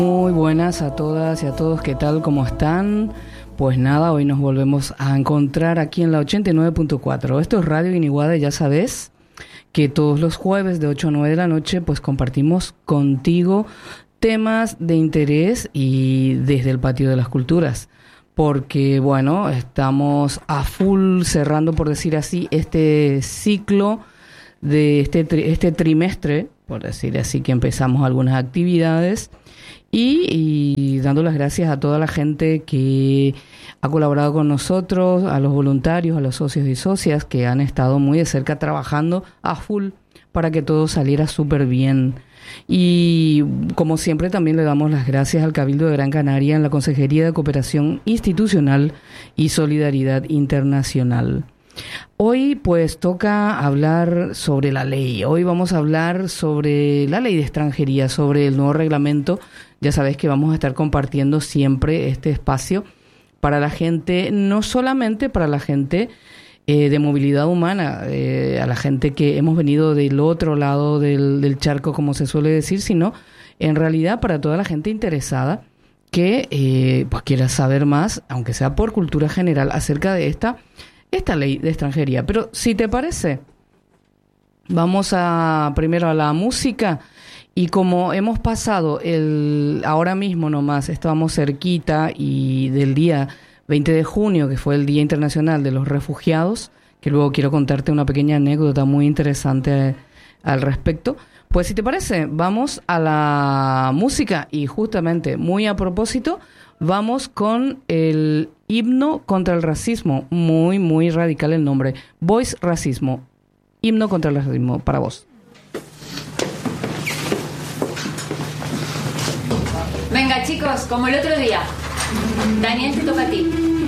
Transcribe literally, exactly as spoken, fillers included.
Muy buenas a todas y a todos, ¿qué tal? ¿Cómo están? Pues nada, hoy nos volvemos a encontrar aquí en la ochenta y nueve punto cuatro. Esto es Radio Iniguada, ya sabes que todos los jueves de ocho a nueve de la noche pues compartimos contigo temas de interés y desde el patio de las culturas. Porque bueno, estamos a full cerrando, por decir así, este ciclo de este, tri- este trimestre, por decir así, que empezamos algunas actividades. Y, y dando las gracias a toda la gente que ha colaborado con nosotros, a los voluntarios, a los socios y socias que han estado muy de cerca trabajando a full para que todo saliera súper bien. Y como siempre también le damos las gracias al Cabildo de Gran Canaria en la Consejería de Cooperación Institucional y Solidaridad Internacional. Hoy pues toca hablar sobre la ley. Hoy vamos a hablar sobre la ley de extranjería, sobre el nuevo reglamento. Ya sabes que vamos a estar compartiendo siempre este espacio para la gente, no solamente para la gente eh, de movilidad humana, eh, a la gente que hemos venido del otro lado del, del charco, como se suele decir, sino en realidad para toda la gente interesada que eh, pues quiera saber más, aunque sea por cultura general, acerca de esta esta ley de extranjería. Pero si te parece, vamos a primero a la música. Y como hemos pasado el ahora mismo nomás, estábamos cerquita y del día veinte de junio, que fue el Día Internacional de los Refugiados, que luego quiero contarte una pequeña anécdota muy interesante al respecto. Pues si te parece, vamos a la música y justamente muy a propósito, vamos con el himno contra el racismo. Muy, muy radical el nombre. Voice Racismo. Himno contra el racismo. Para vos. Venga, chicos, como el otro día. Daniel, te toca a ti.